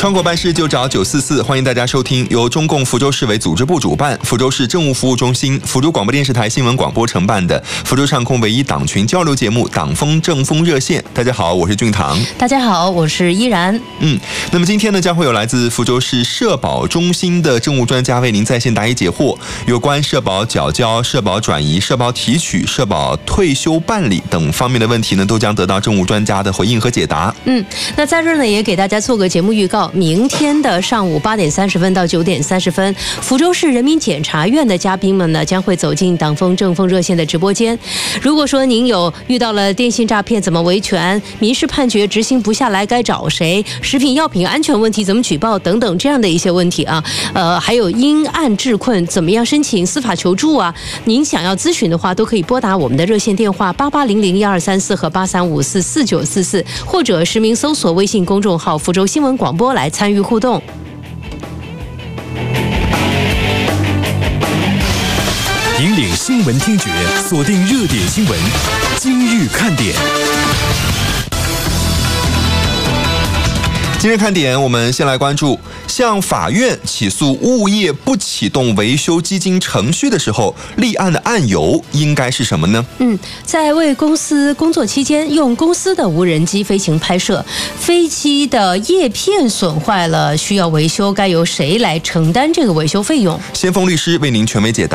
窗口办事就找944，欢迎大家收听由中共福州市委组织部主办、福州市政务服务中心、福州广播电视台新闻广播承办的福州上空唯一党群交流节目《党风政风热线》。大家好，我是俊堂。 大家好，我是依然。 那么今天呢，将会有来自福州市社保中心的政务专家为您在线答疑解惑，有关社保缴交、社保转移、社保提取、社保退休办理等方面的问题呢，都将得到政务专家的回应和解答。 那在这儿呢，也给大家做个节目预告，明天的上午8点30分到9点30分，福州市人民检察院的嘉宾们呢，将会走进党风政风热线的直播间。如果说您有遇到了电信诈骗怎么维权，民事判决执行不下来该找谁，食品药品安全问题怎么举报等等这样的一些问题啊，还有因案治困怎么样申请司法求助啊，您想要咨询的话，都可以拨打我们的热线电话88001234和83544944，或者实名搜索微信公众号福州新闻广播来参与互动。 引领新闻听觉，锁定热点新闻，今日看点。 今日看点，我们先来关注，向法院起诉物业不启动维修基金程序的时候，立案的案由应该是什么呢？ 在为公司工作期间，用公司的无人机飞行拍摄，飞机的叶片损坏了，需要维修，该由谁来承担这个维修费用？ 先锋律师为您权威解答。